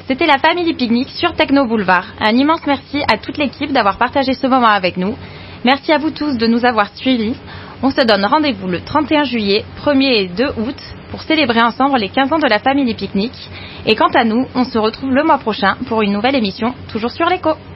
C'était la Family Picnic sur Techno Boulevard. Un immense merci à toute l'équipe d'avoir partagé ce moment avec nous. Merci à vous tous de nous avoir suivis. On se donne rendez-vous le 31 juillet, 1er et 2 août pour célébrer ensemble les 15 ans de la Family Picnic. Et quant à nous, on se retrouve le mois prochain pour une nouvelle émission, toujours sur l'écho.